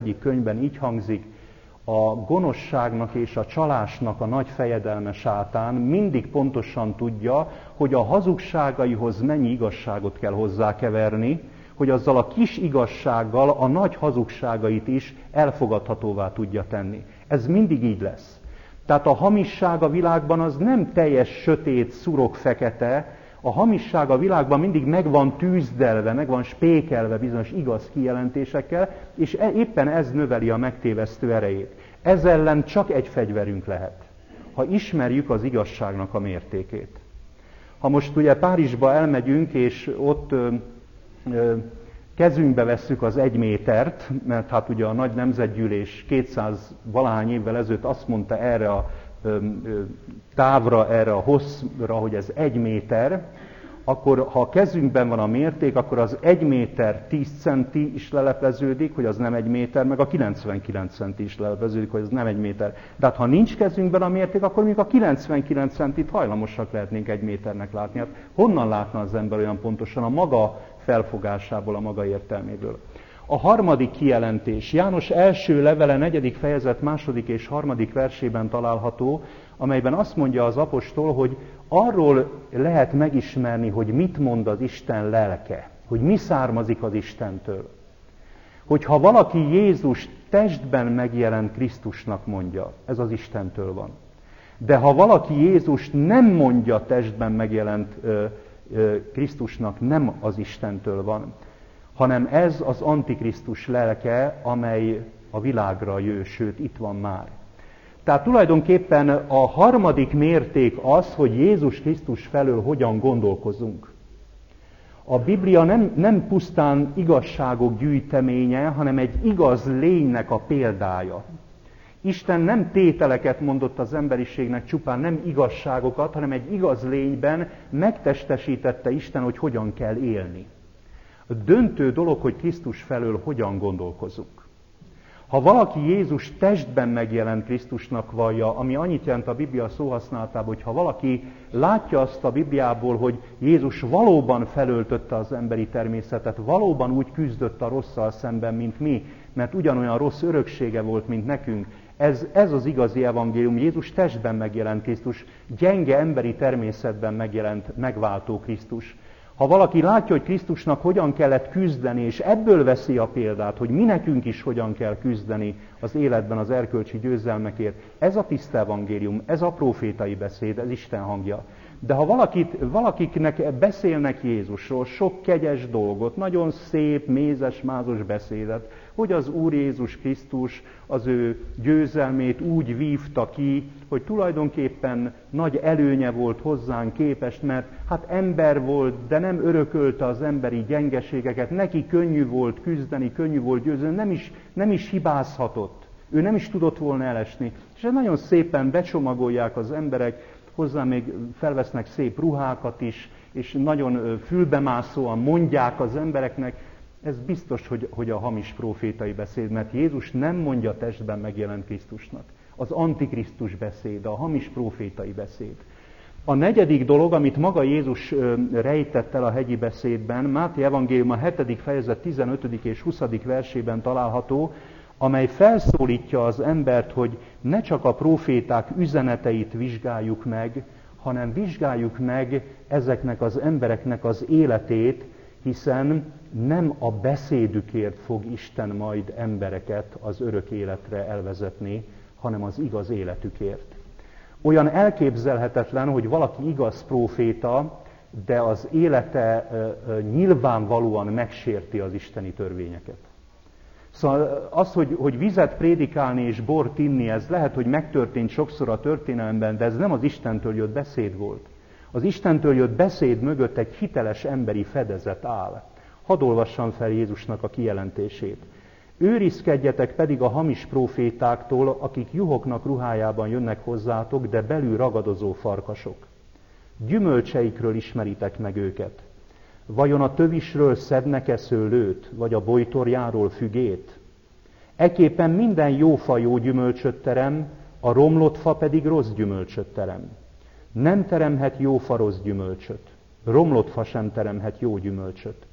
egyik könyvben így hangzik: a gonoszságnak és a csalásnak a nagy fejedelme Sátán mindig pontosan tudja, hogy a hazugságaihoz mennyi igazságot kell hozzákeverni, hogy azzal a kis igazsággal a nagy hazugságait is elfogadhatóvá tudja tenni. Ez mindig így lesz. Tehát a hamisság a világban az nem teljes sötét, szurok, fekete, a hamisság a világban mindig meg van tűzdelve, meg van spékelve bizonyos igaz kijelentésekkel, és éppen ez növeli a megtévesztő erejét. Ez ellen csak egy fegyverünk lehet, ha ismerjük az igazságnak a mértékét. Ha most ugye Párizsba elmegyünk, és ott kezünkbe vesszük az 1 métert, mert hát ugye a nagy nemzetgyűlés 200 valahány évvel ezelőtt azt mondta erre a távra, erre a hosszra, hogy ez 1 méter, akkor ha a kezünkben van a mérték, akkor az 1 méter 10 centi is lelepleződik, hogy az nem 1 méter, meg a 99 centi is lelepleződik, hogy az nem 1 méter. De hát, ha nincs kezünkben a mérték, akkor még a 99 centit hajlamosak lehetnénk 1 méternek látni. Hát honnan látna az ember olyan pontosan? A maga felfogásából, a maga értelméből. A harmadik kijelentés János első levele 4. fejezet 2. és 3. versében található, amelyben azt mondja az apostol, hogy arról lehet megismerni, hogy mit mond az Isten lelke, hogy mi származik az Istentől. Hogyha valaki Jézus testben megjelent Krisztusnak mondja, ez az Istentől van. De ha valaki Jézust nem mondja testben megjelent Krisztusnak, nem az Istentől van, hanem ez az Antikrisztus lelke, amely a világra jő, sőt itt van már. Tehát tulajdonképpen a harmadik mérték az, hogy Jézus Krisztus felől hogyan gondolkozunk. A Biblia nem pusztán igazságok gyűjteménye, hanem egy igaz lénynek a példája. Isten nem tételeket mondott az emberiségnek, csupán nem igazságokat, hanem egy igaz lényben megtestesítette Isten, hogy hogyan kell élni. A döntő dolog, hogy Krisztus felől hogyan gondolkozunk. Ha valaki Jézus testben megjelent Krisztusnak vallja, ami annyit jelent a Biblia szóhasználatában, hogy ha valaki látja azt a Bibliából, hogy Jézus valóban felöltötte az emberi természetet, valóban úgy küzdött a rosszal szemben, mint mi, mert ugyanolyan rossz öröksége volt, mint nekünk, ez az igazi evangélium. Jézus testben megjelent Krisztus, gyenge emberi természetben megjelent megváltó Krisztus. Ha valaki látja, hogy Krisztusnak hogyan kellett küzdeni, és ebből veszi a példát, hogy mi nekünk is hogyan kell küzdeni az életben az erkölcsi győzelmekért, ez a tiszta evangélium, ez a prófétai beszéd, ez Isten hangja. De ha valakiknek beszélnek Jézusról sok kegyes dolgot, nagyon szép, mézes-mázos beszédet, hogy az Úr Jézus Krisztus az ő győzelmét úgy vívta ki, hogy tulajdonképpen nagy előnye volt hozzánk képest, mert hát ember volt, de nem örökölte az emberi gyengeségeket, neki könnyű volt küzdeni, könnyű volt győzni, nem is hibázhatott, ő nem is tudott volna elesni. És nagyon szépen becsomagolják az emberek, hozzá még felvesznek szép ruhákat is, és nagyon fülbemászóan mondják az embereknek. Ez biztos, hogy a hamis prófétai beszéd, mert Jézus nem mondja testben megjelent Krisztusnak. Az Antikrisztus beszéd, a hamis prófétai beszéd. A negyedik dolog, amit maga Jézus rejtett el a hegyi beszédben, Máté evangélium a 7. fejezet 15. és 20. versében található, amely felszólítja az embert, hogy ne csak a próféták üzeneteit vizsgáljuk meg, hanem vizsgáljuk meg ezeknek az embereknek az életét, hiszen nem a beszédükért fog Isten majd embereket az örök életre elvezetni, hanem az igaz életükért. Olyan elképzelhetetlen, hogy valaki igaz próféta, de az élete nyilvánvalóan megsérti az isteni törvényeket. Szóval az, hogy vizet prédikálni és bort inni, ez lehet, hogy megtörtént sokszor a történelemben, de ez nem az Istentől jött beszéd volt. Az Istentől jött beszéd mögött egy hiteles emberi fedezet áll. Hadd olvassam fel Jézusnak a kijelentését. Őrizkedjetek pedig a hamis prófétáktól, akik juhoknak ruhájában jönnek hozzátok, de belül ragadozó farkasok. Gyümölcseikről ismeritek meg őket. Vajon a tövisről szednek-e szőlőt, vagy a bojtorjáról fügét? Ekképpen minden jó fa jó gyümölcsöt terem, a romlott fa pedig rossz gyümölcsöt terem. Nem teremhet jó fa rossz gyümölcsöt, romlott fa sem teremhet jó gyümölcsöt.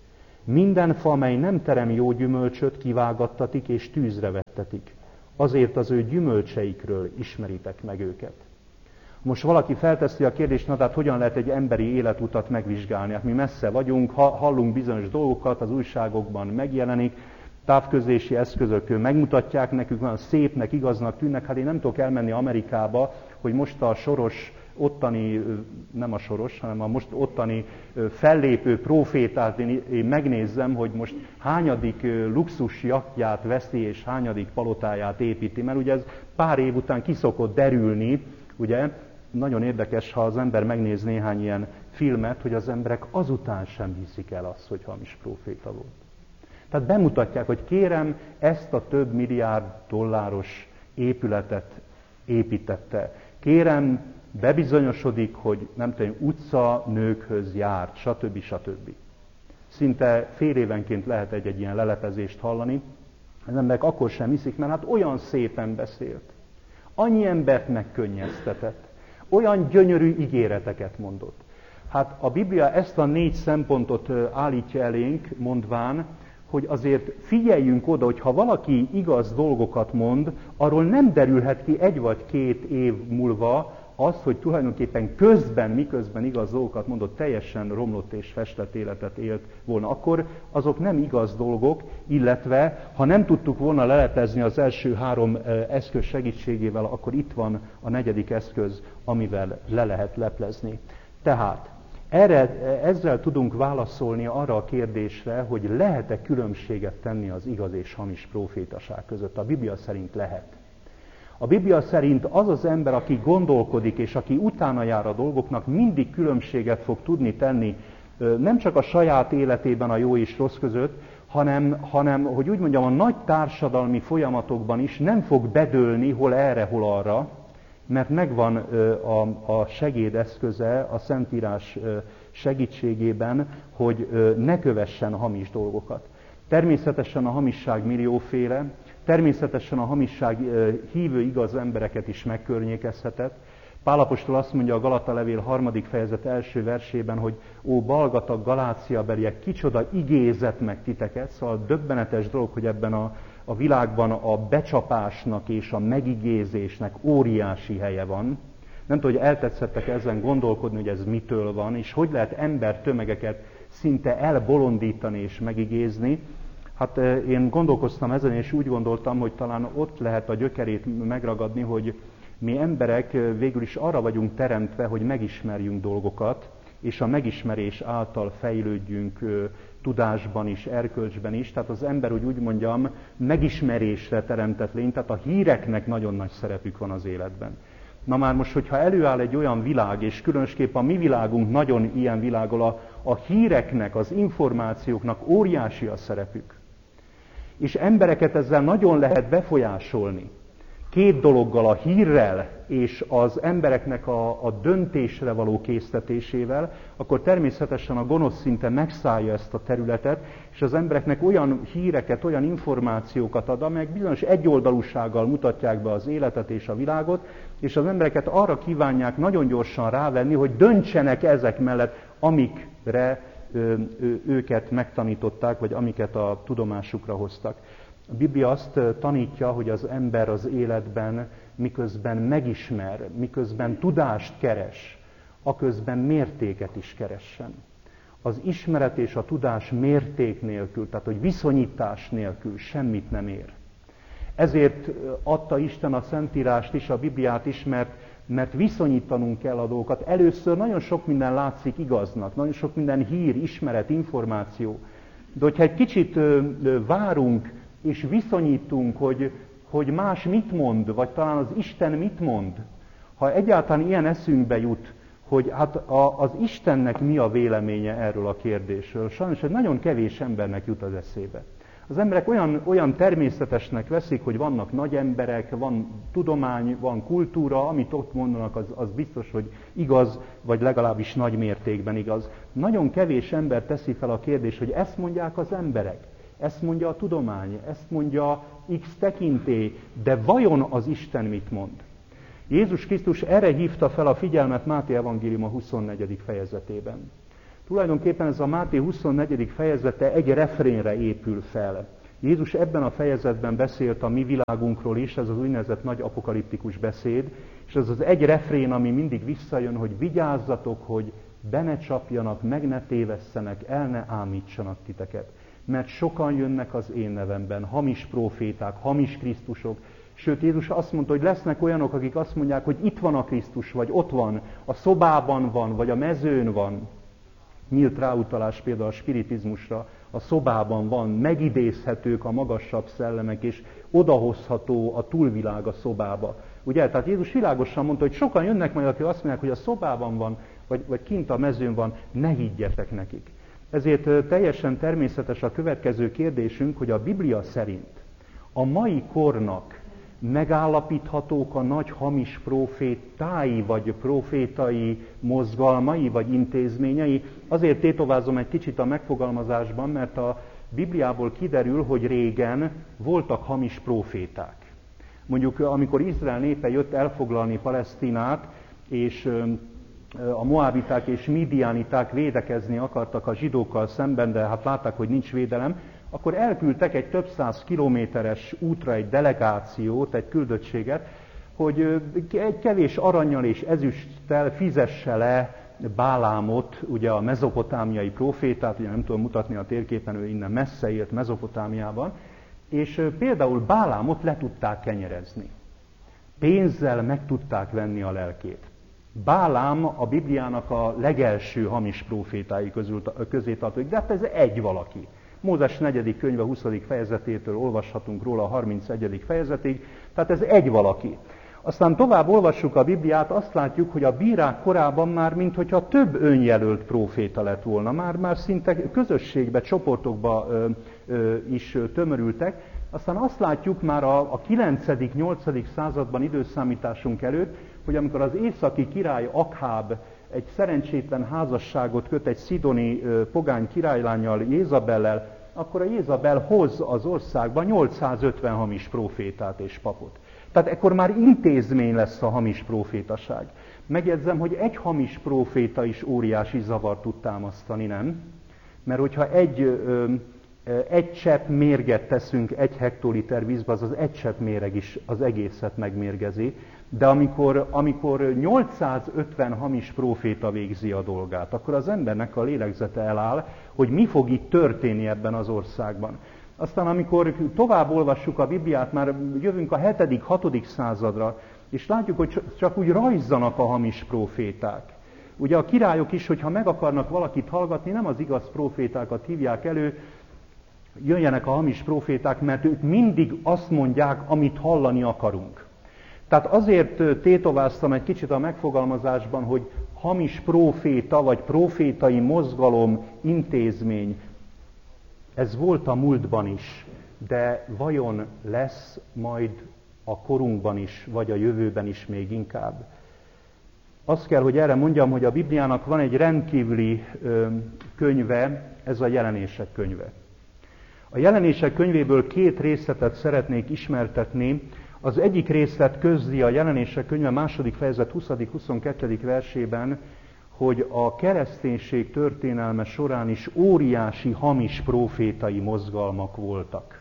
Minden fa, amely nem terem jó gyümölcsöt, kivágattatik és tűzre vettetik. Azért az ő gyümölcseikről ismeritek meg őket. Most valaki felteszi a kérdést, na tehát hogyan lehet egy emberi életutat megvizsgálni? Hát mi messze vagyunk, hallunk bizonyos dolgokat, az újságokban megjelenik, távközlési eszközök megmutatják nekünk, olyan szépnek, igaznak tűnnek. Hát én nem tudok elmenni Amerikába, hogy most a Soros ottani, nem a Soros, hanem a most ottani fellépő prófétát én megnézzem, hogy most hányadik luxus jachtját veszi, és hányadik palotáját építi. Mert ugye ez pár év után ki szokott derülni, ugye, nagyon érdekes, ha az ember megnéz néhány ilyen filmet, hogy az emberek azután sem hiszik el azt, hogy hamis próféta volt. Tehát bemutatják, hogy kérem, ezt a több milliárd dolláros épületet építette. Kérem, bebizonyosodik, hogy nem tudom, utcanőkhöz járt, stb. Stb. Szinte fél évenként lehet egy ilyen lelepezést hallani. Az emberek akkor sem hiszik, mert hát olyan szépen beszélt. Annyi embert megkönnyeztetett. Olyan gyönyörű ígéreteket mondott. Hát a Biblia ezt a 4 szempontot állítja elénk, mondván, hogy azért figyeljünk oda, hogy ha valaki igaz dolgokat mond, arról nem derülhet ki 1 vagy 2 év múlva az, hogy tulajdonképpen közben, miközben igaz dolgokat mondott, teljesen romlott és festett életet élt volna. Akkor azok nem igaz dolgok, illetve ha nem tudtuk volna lelepezni az első 3 eszköz segítségével, akkor itt van a 4. eszköz, amivel le lehet leplezni. Tehát ezzel tudunk válaszolni arra a kérdésre, hogy lehet-e különbséget tenni az igaz és hamis prófétaság között. A Biblia szerint lehet. A Biblia szerint az az ember, aki gondolkodik és aki utána jár a dolgoknak, mindig különbséget fog tudni tenni, nem csak a saját életében a jó és rossz között, hanem, hogy úgy mondjam, a nagy társadalmi folyamatokban is nem fog bedőlni hol erre, hol arra, mert megvan a segédeszköze a Szentírás segítségében, hogy ne kövessen hamis dolgokat. Természetesen a hamisság millióféle, természetesen a hamisság hívő igaz embereket is megkörnyékezhetett. Pál apostol azt mondja a Galata levél 3. fejezet első versében, hogy ó, balgatag Galáciabeliek, kicsoda igézett meg titeket. Szóval döbbenetes dolog, hogy ebben a világban a becsapásnak és a megigézésnek óriási helye van. Nem tudom, hogy eltetszettek ezen gondolkodni, hogy ez mitől van, és hogy lehet embertömegeket szinte elbolondítani és megigézni. Hát én gondolkoztam ezen, és úgy gondoltam, hogy talán ott lehet a gyökerét megragadni, hogy mi emberek végül is arra vagyunk teremtve, hogy megismerjünk dolgokat, és a megismerés által fejlődjünk tudásban is, erkölcsben is. Tehát az ember, úgy mondjam, megismerésre teremtett lény, tehát a híreknek nagyon nagy szerepük van az életben. Na már most, hogyha előáll egy olyan világ, és különösképp a mi világunk nagyon ilyen világ, a híreknek, az információknak óriási a szerepük, és embereket ezzel nagyon lehet befolyásolni. 2 dologgal, a hírrel és az embereknek a döntésre való késztetésével, akkor természetesen a gonosz szinte megszállja ezt a területet, és az embereknek olyan híreket, olyan információkat ad, amelyek bizonyos egyoldalúsággal mutatják be az életet és a világot, és az embereket arra kívánják nagyon gyorsan rávenni, hogy döntsenek ezek mellett, amikre őket megtanították, vagy amiket a tudomásukra hoztak. A Biblia azt tanítja, hogy az ember az életben miközben megismer, miközben tudást keres, aközben mértéket is keressen. Az ismeret és a tudás mérték nélkül, tehát hogy viszonyítás nélkül semmit nem ér. Ezért adta Isten a Szentírást is, a Bibliát is, mert viszonyítanunk kell a dolgokat. Először nagyon sok minden látszik igaznak, nagyon sok minden hír, ismeret, információ. De hogyha egy kicsit várunk, és viszonyítunk, hogy más mit mond, vagy talán az Isten mit mond, ha egyáltalán ilyen eszünkbe jut, hogy hát az Istennek mi a véleménye erről a kérdésről, sajnos nagyon kevés embernek jut az eszébe. Az emberek olyan természetesnek veszik, hogy vannak nagy emberek, van tudomány, van kultúra, amit ott mondanak, az biztos, hogy igaz, vagy legalábbis nagy mértékben igaz. Nagyon kevés ember teszi fel a kérdést, hogy ezt mondják az emberek, ezt mondja a tudomány, ezt mondja X tekintély, de vajon az Isten mit mond? Jézus Krisztus erre hívta fel a figyelmet Máté evangélium a 24. fejezetében. Tulajdonképpen ez a Máté 24. fejezete egy refrénre épül fel. Jézus ebben a fejezetben beszélt a mi világunkról is, ez az úgynevezett nagy apokaliptikus beszéd, és ez az egy refrén, ami mindig visszajön, hogy vigyázzatok, hogy be ne csapjanak, meg ne tévesszenek, el ne ámítsanak titeket. Mert sokan jönnek az én nevemben, hamis próféták, hamis Krisztusok. Sőt, Jézus azt mondta, hogy lesznek olyanok, akik azt mondják, hogy itt van a Krisztus, vagy ott van, a szobában van, vagy a mezőn van. Nyílt ráutalás például a spiritizmusra, a szobában van, megidézhetők a magasabb szellemek, és odahozható a túlvilág a szobába. Ugye? Tehát Jézus világosan mondta, hogy sokan jönnek majd, akik azt mondják, hogy a szobában van, vagy kint a mezőn van, ne higgyetek nekik. Ezért teljesen természetes a következő kérdésünk, hogy a Biblia szerint a mai kornak megállapíthatók a nagy hamis prófétái, vagy prófétai mozgalmai, vagy intézményei. Azért tétovázom egy kicsit a megfogalmazásban, mert a Bibliából kiderül, hogy régen voltak hamis próféták. Mondjuk, amikor Izrael népe jött elfoglalni Palesztinát, és a moábiták és midianiták védekezni akartak a zsidókkal szemben, de hát látták, hogy nincs védelem, akkor elküldtek egy több száz kilométeres útra egy delegációt, egy küldöttséget, hogy egy kevés arannyal és ezüsttel fizesse le Bálámot, ugye a mezopotámiai prófétát, ugye nem tudom mutatni a térképen, ő innen messze élt Mezopotámiában, és például Bálámot le tudták kenyerezni. Pénzzel meg tudták venni a lelkét. Bálám a Bibliának a legelső hamis prófétái közé tartozik, de hát ez egy valaki. Mózes 4. könyve 20. fejezetétől olvashatunk róla a 31. fejezetig, tehát ez egy valaki. Aztán tovább olvassuk a Bibliát, azt látjuk, hogy a bírák korában már minthogyha több önjelölt próféta lett volna, már szinte közösségbe, csoportokba is tömörültek. Aztán azt látjuk már a 9.-8. században időszámításunk előtt, hogy amikor az északi király Akháb egy szerencsétlen házasságot köt egy szidoni pogány királylánnyal, Jézabellel, akkor a Jézabel hoz az országba 850 hamis prófétát és papot. Tehát ekkor már intézmény lesz a hamis prófétaság. Megjegyzem, hogy egy hamis próféta is óriási zavart tud támasztani, nem? Mert hogyha egy csepp mérget teszünk 1 hektoliter vízbe, az egy csepp méreg is az egészet megmérgezi. De amikor 850 hamis próféta végzi a dolgát, akkor az embernek a lélegzete eláll, hogy mi fog itt történni ebben az országban. Aztán amikor tovább olvassuk a Bibliát, már jövünk a 7., 6. századra, és látjuk, hogy csak úgy rajzanak a hamis próféták. Ugye a királyok is, hogyha meg akarnak valakit hallgatni, nem az igaz prófétákat hívják elő, jöjjenek a hamis próféták, mert ők mindig azt mondják, amit hallani akarunk. Tehát azért tétováztam egy kicsit a megfogalmazásban, hogy hamis próféta, vagy prófétai mozgalom, intézmény, ez volt a múltban is, de vajon lesz majd a korunkban is, vagy a jövőben is még inkább? Azt kell, hogy erre mondjam, hogy a Bibliának van egy rendkívüli könyve, ez a Jelenések könyve. A Jelenések könyvéből 2 részletet szeretnék ismertetni. Az egyik részlet közli a Jelenések könyve 2. fejezet 20.-22. versében, hogy a kereszténység történelme során is óriási hamis prófétai mozgalmak voltak.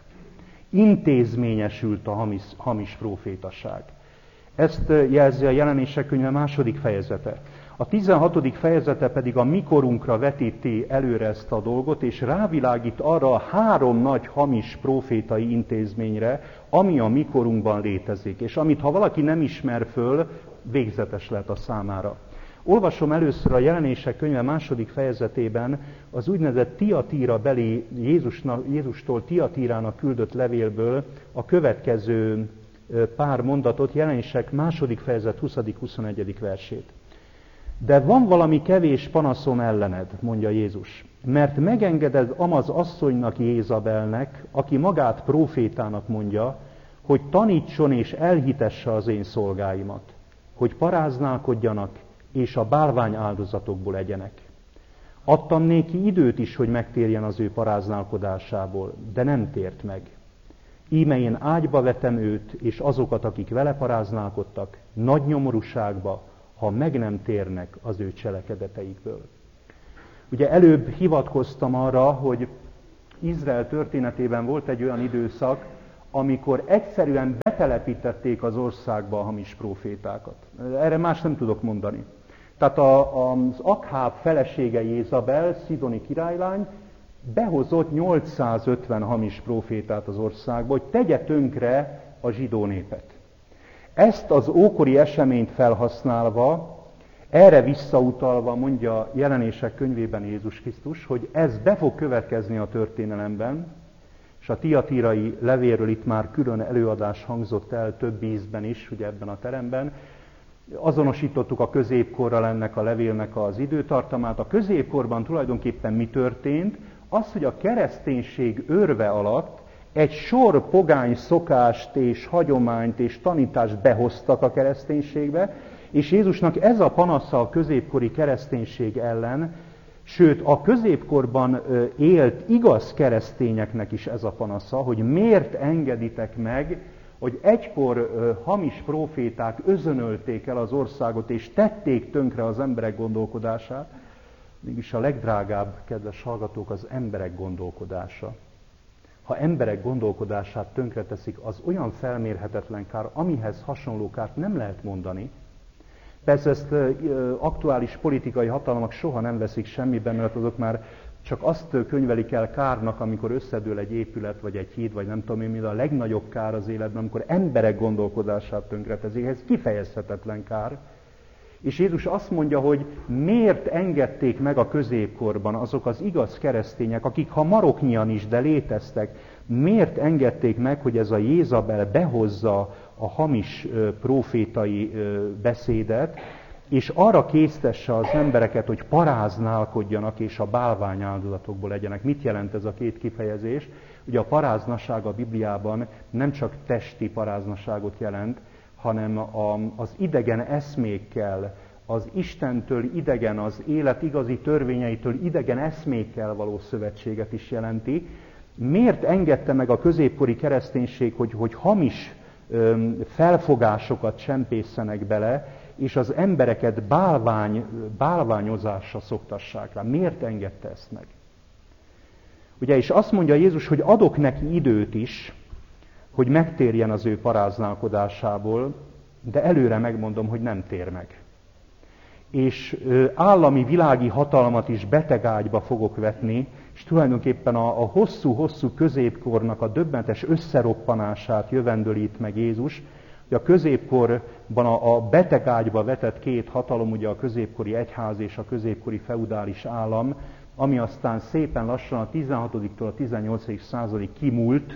Intézményesült a hamis prófétaság. Ezt jelzi a Jelenések könyve 2. fejezete. A 16. fejezete pedig a mikorunkra vetíti előre ezt a dolgot, és rávilágít arra a 3 nagy hamis prófétai intézményre, ami a mikorunkban létezik, és amit ha valaki nem ismer föl, végzetes lehet a számára. Olvasom először a Jelenések könyve 2. fejezetében az úgynevezett Tiatíra beli Jézustól Tiatírának küldött levélből a következő pár mondatot, Jelenések 2. fejezet 20.-21. versét. De van valami kevés panaszom ellened, mondja Jézus, mert megengeded Amaz asszonynak, Jézabelnek, aki magát prófétának mondja, hogy tanítson és elhitesse az én szolgáimat, hogy paráználkodjanak és a bálvány áldozatokból egyenek. Adtam néki időt is, hogy megtérjen az ő paráználkodásából, de nem tért meg. Íme én ágyba vetem őt, és azokat, akik vele paráználkodtak, nagy nyomorúságba, ha meg nem térnek az ő cselekedeteikből. Ugye előbb hivatkoztam arra, hogy Izrael történetében volt egy olyan időszak, amikor egyszerűen betelepítették az országba a hamis prófétákat. Erre más nem tudok mondani. Tehát az Akháb felesége Jézabel, szidoni királylány, behozott 850 hamis prófétát az országba, hogy tegye tönkre a zsidó népet. Ezt az ókori eseményt felhasználva, erre visszautalva mondja Jelenések könyvében Jézus Krisztus, hogy ez be fog következni a történelemben, és a tiatírai levélről itt már külön előadás hangzott el több ízben is, ugye ebben a teremben. Azonosítottuk a középkorral ennek a levélnek az időtartamát. A középkorban tulajdonképpen mi történt? Az, hogy a kereszténység őrve alatt egy sor pogány szokást és hagyományt és tanítást behoztak a kereszténységbe, és Jézusnak ez a panasza a középkori kereszténység ellen, sőt a középkorban élt igaz keresztényeknek is ez a panasza, hogy miért engeditek meg, hogy egykor hamis próféták özönölték el az országot és tették tönkre az emberek gondolkodását, mégis a legdrágább, kedves hallgatók, az emberek gondolkodása. Ha emberek gondolkodását tönkreteszik, az olyan felmérhetetlen kár, amihez hasonló kárt nem lehet mondani. Persze ezt aktuális politikai hatalmak soha nem veszik semmiben, mert azok már csak azt könyvelik el kárnak, amikor összedől egy épület, vagy egy híd, vagy nem tudom én, mi a legnagyobb kár az életben, amikor emberek gondolkodását tönkretezik. Ez kifejezhetetlen kár. És Jézus azt mondja, hogy miért engedték meg a középkorban azok az igaz keresztények, akik ha maroknyian is, de léteztek, miért engedték meg, hogy ez a Jézabel behozza a hamis prófétai beszédet, és arra késztesse az embereket, hogy paráználkodjanak, és a bálványáldozatokból legyenek. Mit jelent ez a két kifejezés? Ugye a paráznaság a Bibliában nem csak testi paráznaságot jelent, hanem az idegen eszmékkel, az Istentől idegen, az élet igazi törvényeitől idegen eszmékkel való szövetséget is jelenti. Miért engedte meg a középkori kereszténység, hogy hamis felfogásokat csempészenek bele, és az embereket bálványozásra szoktassák rá? Miért engedte ezt meg? Ugye, és azt mondja Jézus, hogy adok neki időt is, hogy megtérjen az ő paráználkodásából, de előre megmondom, hogy nem tér meg. És állami világi hatalmat is betegágyba fogok vetni, és tulajdonképpen a hosszú-hosszú középkornak a döbbenetes összeroppanását jövendőlít meg Jézus, hogy a középkorban a betegágyba vetett két hatalom, ugye a középkori egyház és a középkori feudális állam, ami aztán szépen lassan a 16-tól a 18. századig kimúlt.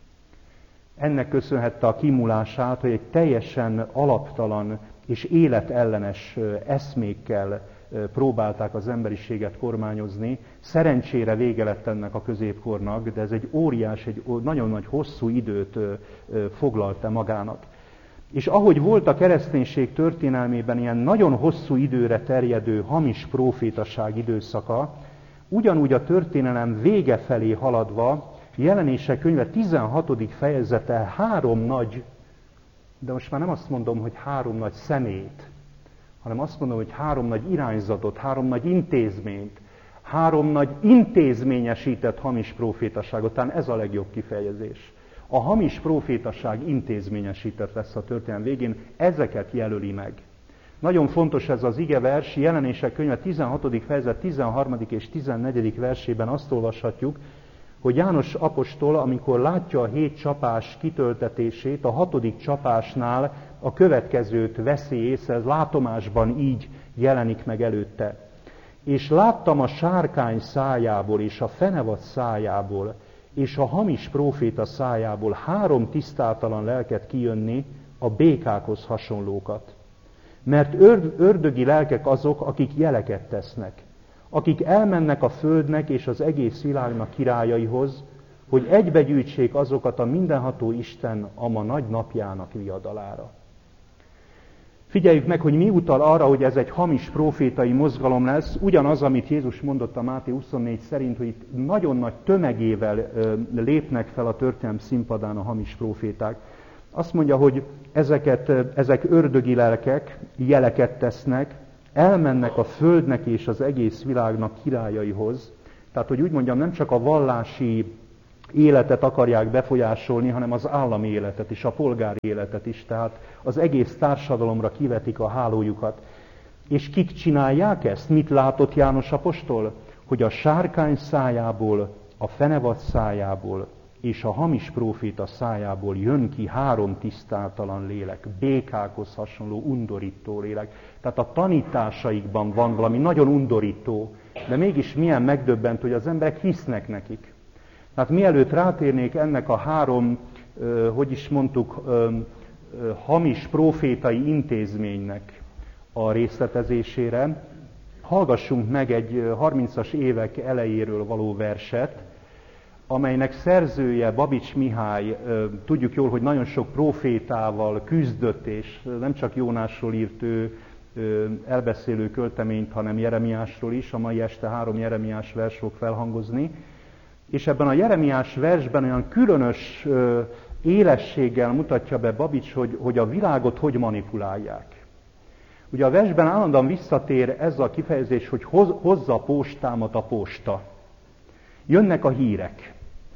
Ennek köszönhette a kimulását, hogy egy teljesen alaptalan és életellenes eszmékkel próbálták az emberiséget kormányozni. Szerencsére vége lett ennek a középkornak, de ez egy óriás, egy nagyon nagy hosszú időt foglalt magának. És ahogy volt a kereszténység történelmében ilyen nagyon hosszú időre terjedő hamis prófétaság időszaka, ugyanúgy a történelem vége felé haladva, Jelenések könyve 16. fejezete 3 nagy, de most már nem azt mondom, hogy 3 nagy személyt, hanem azt mondom, hogy 3 nagy irányzatot, 3 nagy intézményt, 3 nagy intézményesített hamis prófétaságot, talán ez a legjobb kifejezés. A hamis prófétaság intézményesített lesz a történelem végén, ezeket jelöli meg. Nagyon fontos ez az igevers, Jelenések könyve 16. fejezet 13. és 14. versében azt olvashatjuk, hogy János apostol, amikor látja a 7 csapás kitöltetését, a 6. csapásnál a következőt veszi észre, ez látomásban így jelenik meg előtte. És láttam a sárkány szájából, és a fenevad szájából, és a hamis próféta szájából 3 tisztátalan lelket kijönni, a békákhoz hasonlókat. Mert ördögi lelkek azok, akik jeleket tesznek, akik elmennek a földnek és az egész világnak királyaihoz, hogy egybegyűjtsék azokat a mindenható Isten a ma nagy napjának viadalára. Figyeljük meg, hogy mi utal arra, hogy ez egy hamis prófétai mozgalom lesz, ugyanaz, amit Jézus mondott a Máté 24 szerint, hogy itt nagyon nagy tömegével lépnek fel a történelem színpadán a hamis próféták. Azt mondja, hogy ezek ördögi lelkek jeleket tesznek, elmennek a földnek és az egész világnak királyaihoz. Tehát, hogy úgy mondjam, nem csak a vallási életet akarják befolyásolni, hanem az állami életet is, a polgári életet is. Tehát az egész társadalomra kivetik a hálójukat. És kik csinálják ezt? Mit látott János apostol? Hogy a sárkány szájából, a fenevad szájából és a hamis próféta szájából jön ki 3 tisztátalan lélek, békákhoz hasonló undorító lélek. Tehát a tanításaikban van valami nagyon undorító, de mégis milyen megdöbbent, hogy az emberek hisznek nekik. Tehát mielőtt rátérnék ennek a 3, hogy is mondtuk, hamis prófétai intézménynek a részletezésére, hallgassunk meg egy 30-as évek elejéről való verset, amelynek szerzője Babics Mihály, tudjuk jól, hogy nagyon sok prófétával küzdött, és nem csak Jónásról írt ő elbeszélő költeményt, hanem Jeremiásról is. A mai este 3 Jeremiás vers fog felhangozni. És ebben a Jeremiás versben olyan különös élességgel mutatja be Babics, hogy a világot hogy manipulálják. Ugye a versben állandóan visszatér ez a kifejezés, hogy hozza postámat a posta. Jönnek a hírek.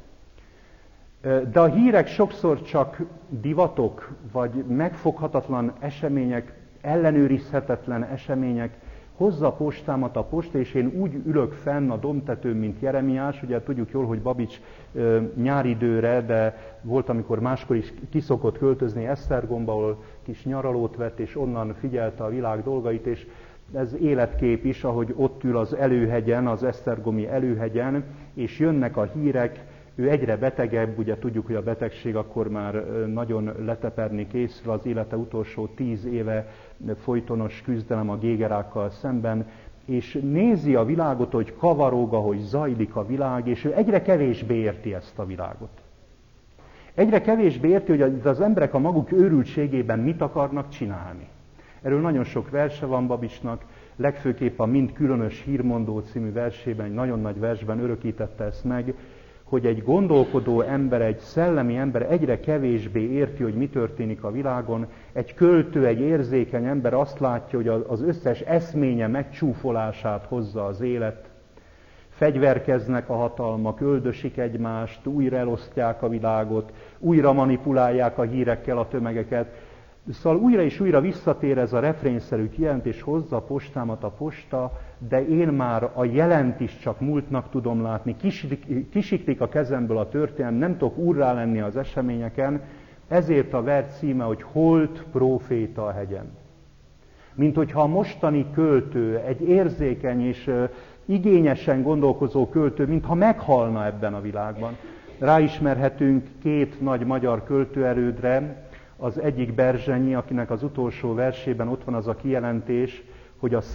De a hírek sokszor csak divatok, vagy megfoghatatlan események, ellenőrizhetetlen események. Hozza postámat a posta, és én úgy ülök fenn a dombtetőn, mint Jeremiás. Ugye tudjuk jól, hogy Babics nyáridőre, de volt, amikor máskor is kiszokott költözni Esztergomba, ahol kis nyaralót vett, és onnan figyelte a világ dolgait, és ez életkép is, ahogy ott ül az előhegyen, az esztergomi előhegyen, és jönnek a hírek, ő egyre betegebb, ugye tudjuk, hogy a betegség akkor már nagyon leteperni készül, az élete utolsó 10 éve folytonos küzdelem a gégerákkal szemben, és nézi a világot, hogy kavarog, ahogy zajlik a világ, és ő egyre kevésbé érti ezt a világot. Egyre kevésbé érti, hogy az emberek a maguk őrültségében mit akarnak csinálni. Erről nagyon sok verse van Babicsnak, legfőképp a Mind különös hírmondó című versében, egy nagyon nagy versben örökítette ezt meg, hogy egy gondolkodó ember, egy szellemi ember egyre kevésbé érti, hogy mi történik a világon. Egy költő, egy érzékeny ember azt látja, hogy az összes eszménye megcsúfolását hozza az élet. Fegyverkeznek a hatalmak, öldösik egymást, újra elosztják a világot, újra manipulálják a hírekkel a tömegeket. Szóval újra és újra visszatér ez a refrényszerű kijelentés, hozza a postámat a posta, de én már a jelent is csak múltnak tudom látni, kisiklik a kezemből a történelem, nem tudok úrrá lenni az eseményeken, ezért a vers címe, hogy Holt próféta a hegyen. Mint hogyha a mostani költő, egy érzékeny és igényesen gondolkozó költő, mintha meghalna ebben a világban. Ráismerhetünk 2 nagy magyar költőerődre, az egyik Berzsenyi, akinek az utolsó versében ott van az a kijelentés, hogy a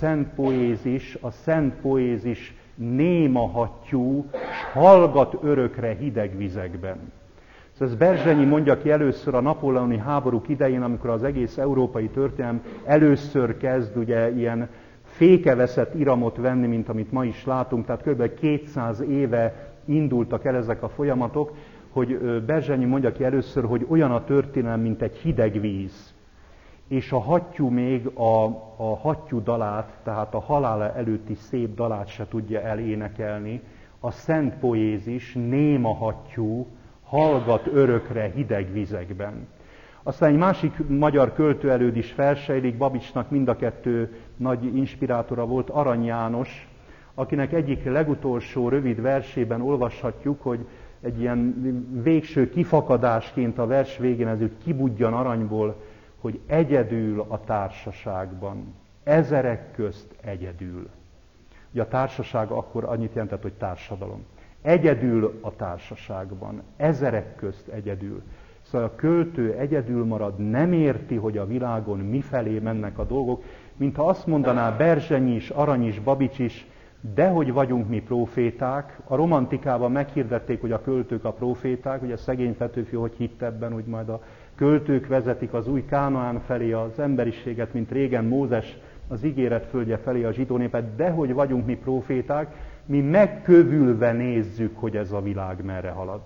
szent poézis néma hattyú, s hallgat örökre hideg vizekben. Szóval ez Berzsenyi mondja ki először a napóleoni háborúk idején, amikor az egész európai történelem először kezd ugye ilyen fékeveszett iramot venni, mint amit ma is látunk, tehát kb. 200 éve indultak el ezek a folyamatok, hogy Berzsenyi mondja ki először, hogy olyan a történelem, mint egy hideg víz. És a hattyú még a hattyú dalát, tehát a halála előtti szép dalát se tudja elénekelni. A szent poézis, néma hattyú, hallgat örökre hideg vizekben. Aztán egy másik magyar költőelőd is felsejlik, Babicsnak mind a 2 nagy inspirátora volt, Arany János, akinek egyik legutolsó rövid versében olvashatjuk, hogy egy ilyen végső kifakadásként a vers végén ez úgy kibudjan aranyból, hogy egyedül a társaságban, ezerek közt egyedül. Ugye a társaság akkor annyit jelentett, hogy társadalom. Egyedül a társaságban, ezerek közt egyedül. Szóval a költő egyedül marad, nem érti, hogy a világon mifelé mennek a dolgok, mintha azt mondaná Berzsenyi is, Arany is, Babics is, dehogy vagyunk mi próféták. A romantikában meghirdették, hogy a költők a próféták, ugye a szegény Petőfi hogy hitt ebben, hogy majd a költők vezetik az új Kánaán felé az emberiséget, mint régen Mózes az ígéret földje felé a zsidó népet, dehogy vagyunk mi próféták, mi megkövülve nézzük, hogy ez a világ merre halad.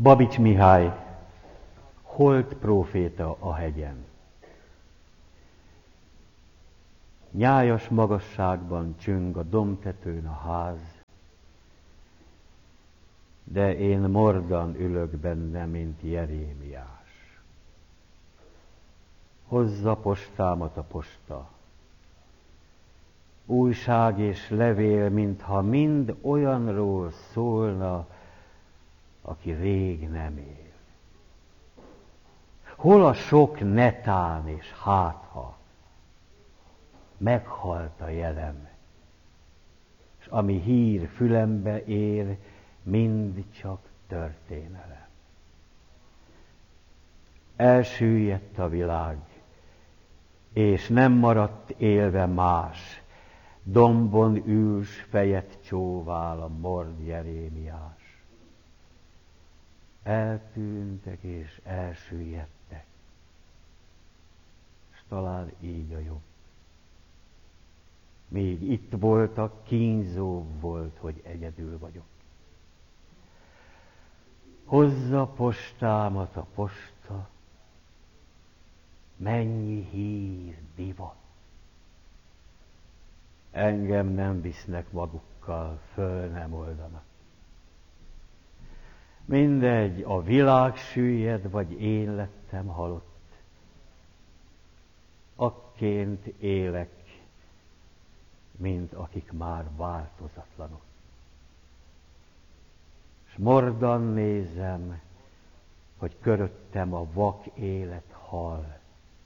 Babics Mihály, holt próféta a hegyen. Nyájas magasságban csüng a dombtetőn a ház, de én mordan ülök benne, mint Jerémiás. Hozza postámat a posta, újság és levél, mintha mind olyanról szólna, aki rég nem él. Hol a sok netán és hátha? Meghalt a jelem, és ami hír fülembe ér, mind csak történelem. Elsüllyedt a világ, és nem maradt élve más, dombon űrs fejet csóvál a mord Jerémiás. Eltűntek és elsüllyedtek, s talán így a jobb. Még itt voltak, kínzó volt, hogy egyedül vagyok. Hozza postámat a posta, mennyi hír, divat. Engem nem visznek magukkal, föl nem oldanak. Mindegy, a világ süllyed, vagy én lettem halott. Akként élek, mint akik már változatlanok. S mordan nézem, hogy köröttem a vak élet hal,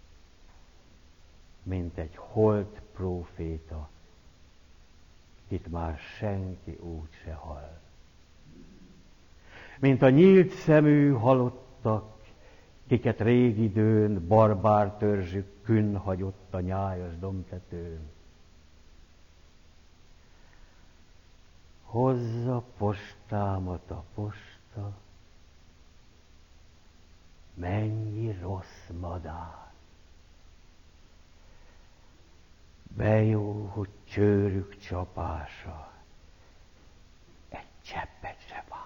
mint egy holt próféta, kit már senki úgy se hall. Mint a nyílt szemű halottak, kiket régidőn barbár törzsük künn hagyott a nyájas dombtetőn. Hozza postámat a posta, mennyi rossz madár. Bejó, hogy csőrük csapása egy cseppet se fáj.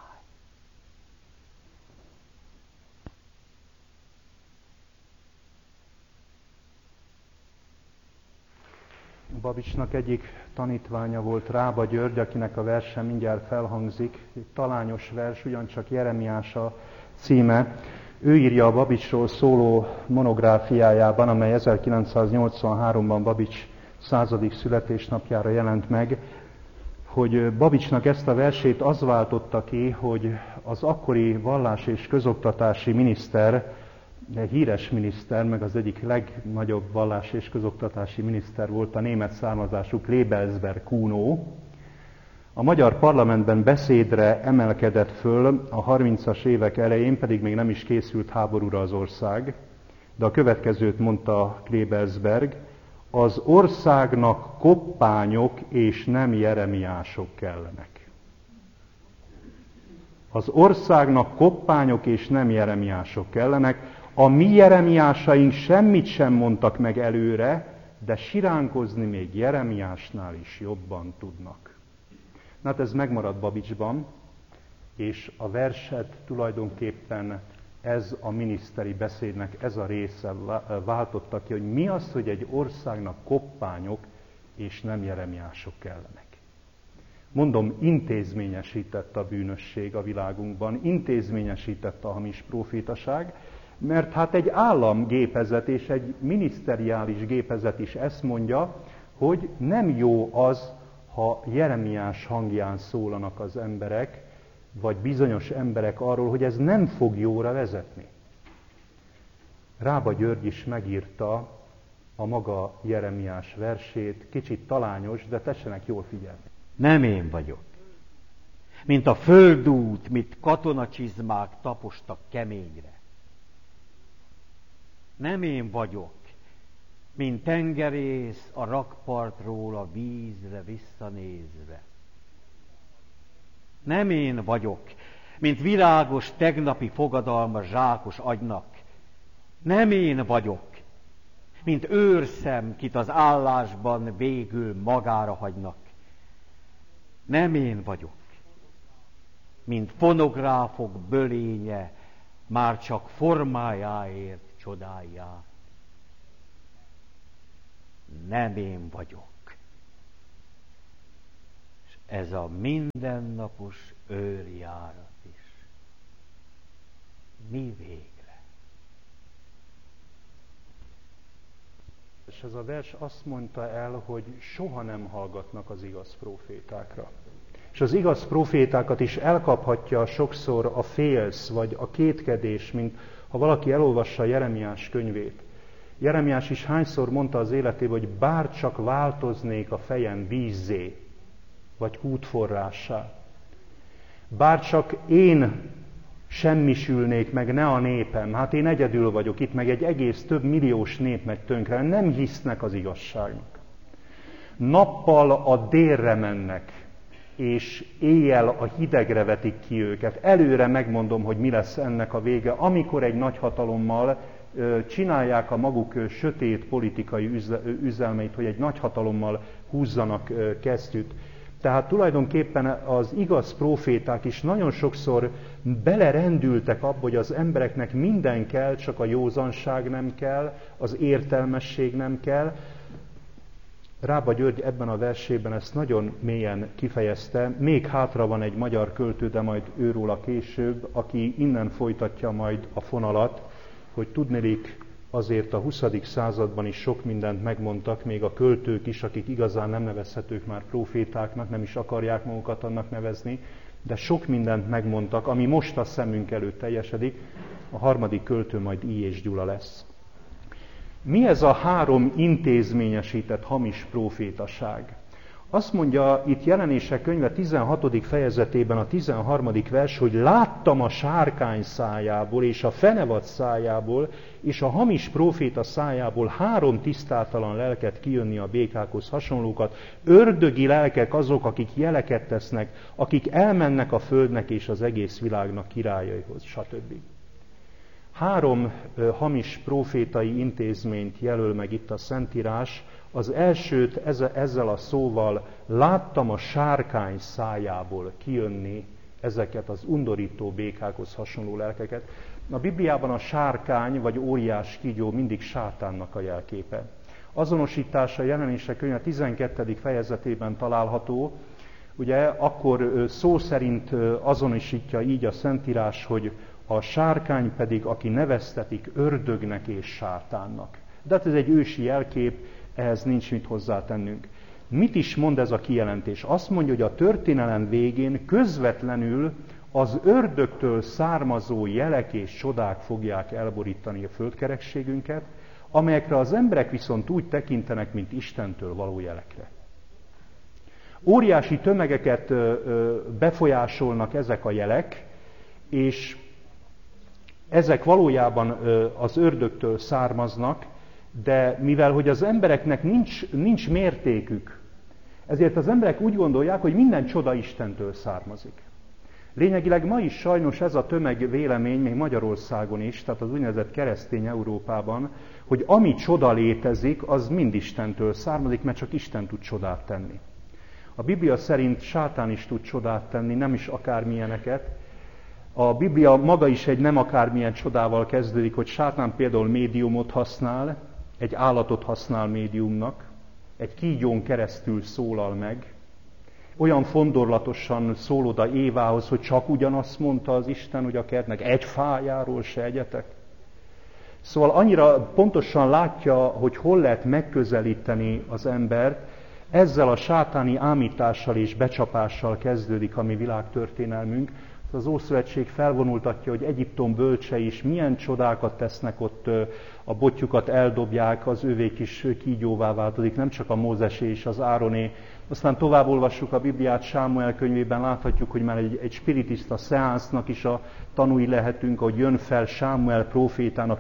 Babicsnak egyik tanítványa volt Rába György, akinek a verse mindjárt felhangzik. Egy talányos vers, ugyancsak Jeremiás a címe. Ő írja a Babicsról szóló monográfiájában, amely 1983-ban Babics 100. születésnapjára jelent meg, hogy Babicsnak ezt a versét az váltotta ki, hogy az akkori vallás- és közoktatási miniszter, egy híres miniszter, meg az egyik legnagyobb vallás- és közoktatási miniszter volt a német származású Klebelsberg Kuno. A magyar parlamentben beszédre emelkedett föl, a 30-as évek elején pedig még nem is készült háborúra az ország, de a következőt mondta Klebelsberg: az országnak koppányok és nem jeremiások kellenek. Az országnak koppányok és nem jeremiások kellenek. A mi jeremiásaink semmit sem mondtak meg előre, de siránkozni még Jeremiásnál is jobban tudnak. Na hát ez megmaradt Babicsban, és a verset tulajdonképpen ez a miniszteri beszédnek ez a része váltotta ki, hogy mi az, hogy egy országnak koppányok és nem jeremiások kellenek. Mondom, intézményesített a bűnösség a világunkban, intézményesített a hamis prófétaság, mert hát egy államgépezet és egy miniszteriális gépezet is ezt mondja, hogy nem jó az, ha Jeremiás hangján szólanak az emberek, vagy bizonyos emberek arról, hogy ez nem fog jóra vezetni. Rába György is megírta a maga Jeremiás versét, kicsit talányos, de tessenek jól figyelni. Nem én vagyok, mint a földút, mit katonacsizmák tapostak keményre. Nem én vagyok, mint tengerész a rakpartról a vízre visszanézve. Nem én vagyok, mint virágos tegnapi fogadalma zsákos agynak. Nem én vagyok, mint őrszem, kit az állásban végül magára hagynak. Nem én vagyok, mint fonográfok bölénye, már csak formájáért csodálják. Nem én vagyok. És ez a mindennapos őrjárat is. Mi végre? És ez a vers azt mondta el, hogy soha nem hallgatnak az igaz prófétákra. És az igaz prófétákat is elkaphatja sokszor a félsz, vagy a kétkedés, mint ha valaki elolvassa Jeremiás könyvét. Jeremiás is hányszor mondta az életében, hogy bárcsak változnék a fejem vízzé, vagy kútforrássá. Bárcsak én semmisülnék meg, ne a népem. Hát én egyedül vagyok itt, meg egy egész több milliós nép megy tönkre. Nem hisznek az igazságnak. Nappal a délre mennek, és éjjel a hidegre vetik ki őket. Előre megmondom, hogy mi lesz ennek a vége, amikor egy nagyhatalommal csinálják a maguk sötét politikai üzelmeit, hogy egy nagyhatalommal húzzanak kesztyűt. Tehát tulajdonképpen az igaz próféták is nagyon sokszor belerendültek abba, hogy az embereknek minden kell, csak a józanság nem kell, az értelmesség nem kell. Rába György ebben a versében ezt nagyon mélyen kifejezte. Még hátra van egy magyar költő, de majd őróla később, aki innen folytatja majd a fonalat, hogy tudniillik azért a 20. században is sok mindent megmondtak, még a költők is, akik igazán nem nevezhetők már prófétáknak, nem is akarják magukat annak nevezni, de sok mindent megmondtak, ami most a szemünk előtt teljesedik. A harmadik költő majd I. és Gyula lesz. Mi ez a 3 intézményesített hamis prófétaság? Azt mondja itt Jelenések könyve 16. fejezetében a 13. vers, hogy láttam a sárkány szájából, és a fenevad szájából, és a hamis próféta szájából 3 tisztátalan lelket kijönni a békákhoz hasonlókat. Ördögi lelkek azok, akik jeleket tesznek, akik elmennek a földnek és az egész világnak királyaihoz, stb. 3 hamis prófétai intézményt jelöl meg itt a Szentírás. Az elsőt ezzel a szóval láttam a sárkány szájából kijönni ezeket az undorító békákhoz hasonló lelkeket. A Bibliában a sárkány vagy óriás kígyó mindig sátánnak a jelképe. Azonosítása Jelenések könyve 12. fejezetében található. Ugye akkor szó szerint azonosítja így a Szentírás, hogy a sárkány pedig, aki neveztetik ördögnek és sátánnak. De hát ez egy ősi jelkép, ehhez nincs mit hozzátennünk. Mit is mond ez a kijelentés? Azt mondja, hogy a történelem végén közvetlenül az ördögtől származó jelek és csodák fogják elborítani a földkerekségünket, amelyekre az emberek viszont úgy tekintenek, mint Istentől való jelekre. Óriási tömegeket befolyásolnak ezek a jelek, és ezek valójában az ördögtől származnak, de mivel hogy az embereknek nincs mértékük, ezért az emberek úgy gondolják, hogy minden csoda Istentől származik. Lényegileg ma is sajnos ez a tömeg vélemény, még Magyarországon is, tehát az úgynevezett keresztény Európában, hogy ami csoda létezik, az mind Istentől származik, mert csak Isten tud csodát tenni. A Biblia szerint sátán is tud csodát tenni, nem is akármilyeneket. A Biblia maga is egy nem akármilyen csodával kezdődik, hogy sátán például médiumot használ, egy állatot használ médiumnak, egy kígyón keresztül szólal meg, olyan fondorlatosan szól oda Évához, hogy csak ugyanazt mondta az Isten, hogy a kertnek egy fájáról se egyetek. Szóval annyira pontosan látja, hogy hol lehet megközelíteni az embert, ezzel a sátáni ámítással és becsapással kezdődik a mi világtörténelmünk. Az Ószövetség felvonultatja, hogy Egyiptom bölcsei is milyen csodákat tesznek ott, a botjukat eldobják, az övék is kígyóvá változik, nem csak a Mózesé és az Ároné. Aztán tovább olvassuk a Bibliát, Sámuel könyvében láthatjuk, hogy már egy spiritista szeánsznak is a tanúi lehetünk, hogy jön fel Sámuel prófétának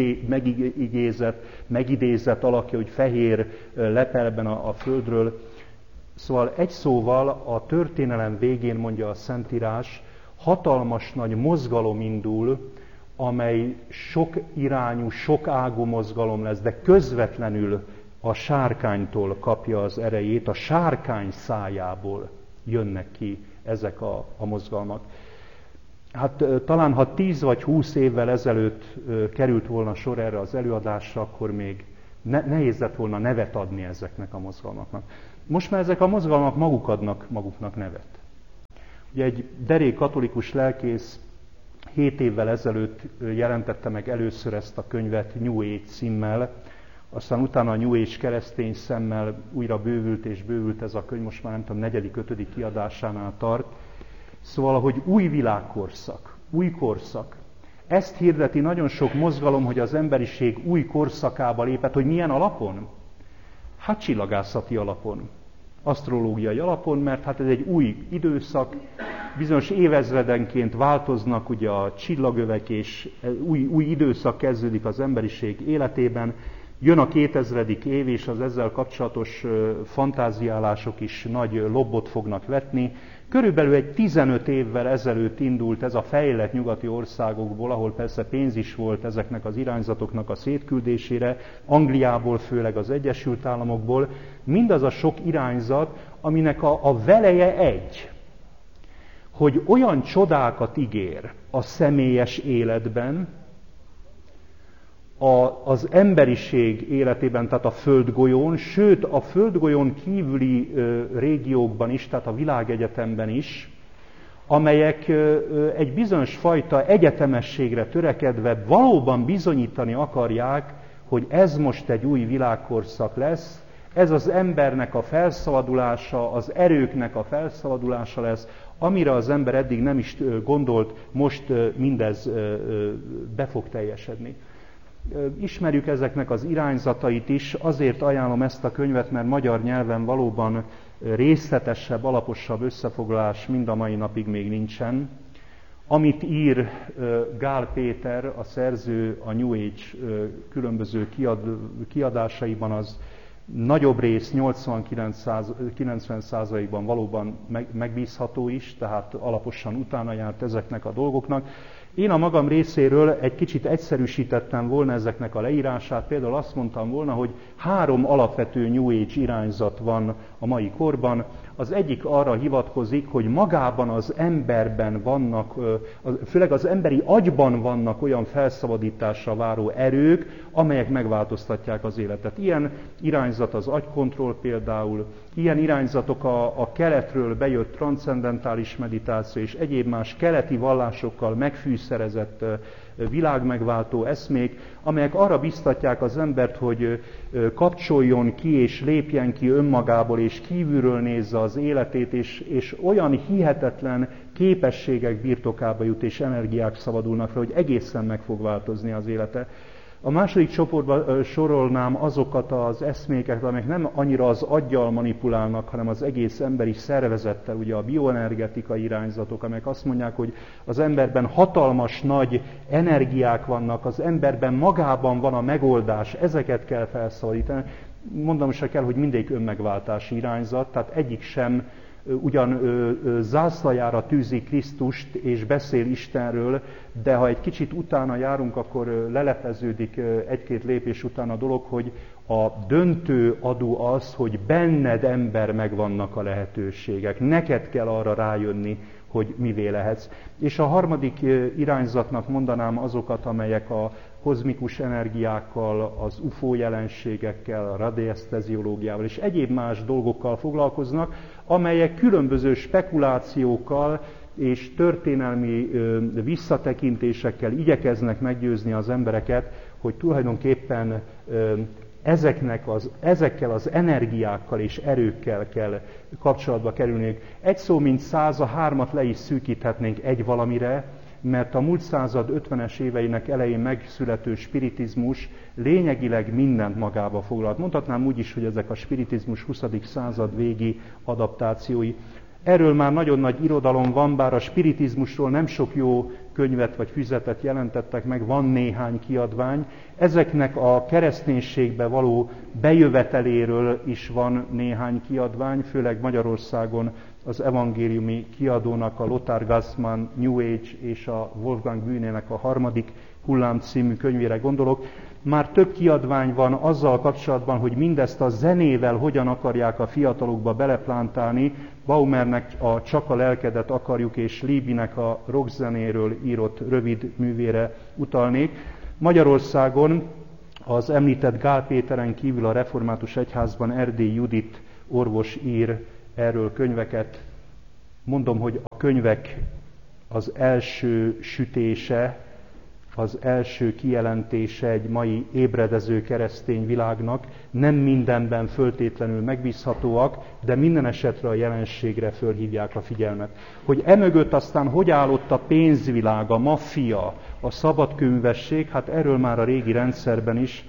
megidézett alakja, hogy fehér lepelben a földről. Szóval egy szóval a történelem végén, mondja a Szentírás, hatalmas nagy mozgalom indul, amely sok irányú, sok ágú mozgalom lesz, de közvetlenül a sárkánytól kapja az erejét, a sárkány szájából jönnek ki ezek a mozgalmak. Hát talán ha 10 vagy 20 évvel ezelőtt került volna sor erre az előadásra, akkor még nehéz lett volna nevet adni ezeknek a mozgalmaknak. Most már ezek a mozgalmak maguk adnak maguknak nevet. Ugye egy derék katolikus lelkész 7 évvel ezelőtt jelentette meg először ezt a könyvet New Age címmel, aztán utána a New Age keresztény szemmel újra bővült és bővült ez a könyv, most már nem tudom, 4.-5. kiadásánál tart. Szóval, hogy új világkorszak, új korszak. Ezt hirdeti nagyon sok mozgalom, hogy az emberiség új korszakába lépett, hogy milyen alapon? Hát csillagászati alapon, asztrológiai alapon, mert hát ez egy új időszak, bizonyos évezredenként változnak ugye a csillagövek, és új időszak kezdődik az emberiség életében. Jön a 2000. év, és az ezzel kapcsolatos fantáziálások is nagy lobbot fognak vetni. Körülbelül egy 15 évvel ezelőtt indult ez a fejlett nyugati országokból, ahol persze pénz is volt ezeknek az irányzatoknak a szétküldésére, Angliából, főleg az Egyesült Államokból, mindaz a sok irányzat, aminek a veleje egy, hogy olyan csodákat ígér a személyes életben, az emberiség életében, tehát a földgolyón, sőt a földgolyón kívüli régiókban is, tehát a világegyetemben is, amelyek egy bizonyos fajta egyetemességre törekedve valóban bizonyítani akarják, hogy ez most egy új világkorszak lesz, ez az embernek a felszabadulása, az erőknek a felszabadulása lesz, amire az ember eddig nem is gondolt, most mindez be fog teljesedni. Ismerjük ezeknek az irányzatait is, azért ajánlom ezt a könyvet, mert magyar nyelven valóban részletesebb, alaposabb összefoglalás mind a mai napig még nincsen. Amit ír Gál Péter, a szerző a New Age különböző kiadásaiban, az nagyobb rész, 80-90%-ban valóban megbízható is, tehát alaposan utána járt ezeknek a dolgoknak. Én a magam részéről egy kicsit egyszerűsítettem volna ezeknek a leírását, például azt mondtam volna, hogy 3 alapvető New Age irányzat van a mai korban. Az egyik arra hivatkozik, hogy magában az emberben vannak, főleg az emberi agyban vannak olyan felszabadításra váró erők, amelyek megváltoztatják az életet. Ilyen irányzat az agykontroll például, ilyen irányzatok a keletről bejött transzcendentális meditáció és egyéb más keleti vallásokkal megfűszerezett világmegváltó eszmék, amelyek arra biztatják az embert, hogy kapcsoljon ki és lépjen ki önmagából, és kívülről nézze az életét, és olyan hihetetlen képességek birtokába jut, és energiák szabadulnak fel, hogy egészen meg fog változni az élete. A második csoportban sorolnám azokat az eszméket, amelyek nem annyira az aggyal manipulálnak, hanem az egész emberi szervezettel, ugye a bioenergetikai irányzatok, amelyek azt mondják, hogy az emberben hatalmas nagy energiák vannak, az emberben magában van a megoldás, ezeket kell felszabadítani. Mondom se kell, hogy mindegyik önmegváltási irányzat, tehát egyik sem ugyan zászlajára tűzi Krisztust és beszél Istenről, de ha egy kicsit utána járunk, akkor lelepeződik egy-két lépés után a dolog, hogy a döntő adó az, hogy benned ember megvannak a lehetőségek. Neked kell arra rájönni, hogy mivé lehetsz. És a harmadik irányzatnak mondanám azokat, amelyek a kozmikus energiákkal, az UFO jelenségekkel, a radieszteziológiával és egyéb más dolgokkal foglalkoznak, amelyek különböző spekulációkkal és történelmi visszatekintésekkel igyekeznek meggyőzni az embereket, hogy tulajdonképpen ezekkel az energiákkal és erőkkel kell kapcsolatba kerülniük. Egy szó mint 100, a 3-at le is szűkíthetnénk egy valamire, mert a múlt század 50-es éveinek elején megszülető spiritizmus lényegileg mindent magába foglalt. Mondhatnám úgy is, hogy ezek a spiritizmus 20. század végi adaptációi. Erről már nagyon nagy irodalom van, bár a spiritizmusról nem sok jó könyvet vagy füzetet jelentettek meg, van néhány kiadvány. Ezeknek a kereszténységbe való bejöveteléről is van néhány kiadvány, főleg Magyarországon az evangéliumi kiadónak, a Lothar Gassmann New Age és a Wolfgang Bühnének a harmadik hullám című könyvére gondolok. Már több kiadvány van azzal kapcsolatban, hogy mindezt a zenével hogyan akarják a fiatalokba beleplántálni. Baumernek a Csak a lelkedet akarjuk és Libinek a rockzenéről írott rövid művére utalnék. Magyarországon az említett Gál Péteren kívül a Református Egyházban Erdélyi Judit orvos ír erről könyveket. Mondom, hogy a könyvek az első sütése, az első kijelentése egy mai ébredező keresztény világnak. Nem mindenben föltétlenül megbízhatóak, de minden esetre a jelenségre fölhívják a figyelmet. Hogy emögött aztán hogy állott a pénzvilág, a maffia, a szabadkőművesség, hát erről már a régi rendszerben is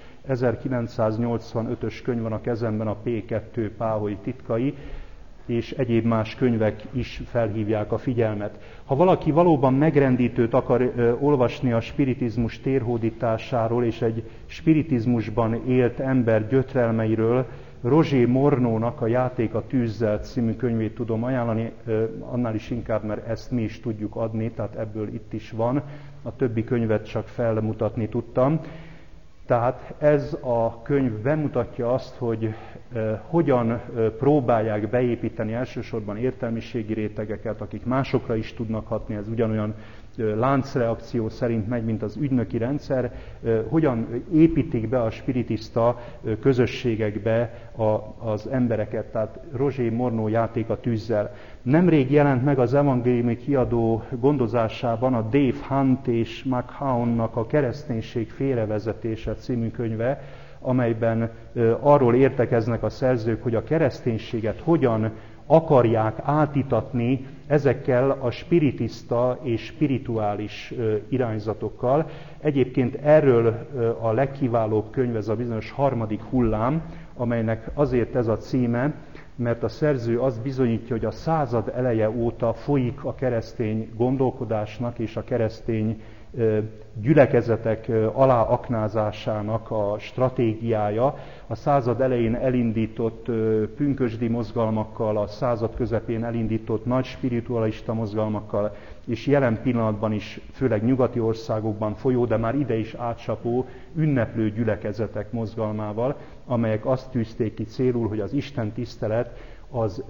1985-ös könyv van a kezemben, a P2 Páholy titkai, és egyéb más könyvek is felhívják a figyelmet. Ha valaki valóban megrendítőt akar olvasni a spiritizmus térhódításáról és egy spiritizmusban élt ember gyötrelmeiről, Roger Morneaunak a Játék a tűzzel című könyvét tudom ajánlani, annál is inkább, mert ezt mi is tudjuk adni, tehát ebből itt is van. A többi könyvet csak felmutatni tudtam. Tehát ez a könyv bemutatja azt, hogy hogyan próbálják beépíteni elsősorban értelmiségi rétegeket, akik másokra is tudnak hatni, ez ugyanolyan láncreakció szerint megy, mint az ügynöki rendszer, hogyan építik be a spiritista közösségekbe az embereket, tehát Roger Morneau Játék a tűzzel. Nemrég jelent meg az evangéliumi kiadó gondozásában a Dave Hunt és McCownnak a Kereszténység félrevezetése című könyve, amelyben arról értekeznek a szerzők, hogy a kereszténységet hogyan akarják átítatni ezekkel a spiritista és spirituális irányzatokkal. Egyébként erről a legkiválóbb könyv ez a bizonyos Harmadik hullám, amelynek azért ez a címe, mert a szerző azt bizonyítja, hogy a század eleje óta folyik a keresztény gondolkodásnak és a keresztény gyülekezetek aláaknázásának a stratégiája. A század elején elindított pünkösdi mozgalmakkal, a század közepén elindított nagy spiritualista mozgalmakkal, és jelen pillanatban is, főleg nyugati országokban folyó, de már ide is átcsapó ünneplő gyülekezetek mozgalmával, amelyek azt tűzték ki célul, hogy az Isten tisztelet az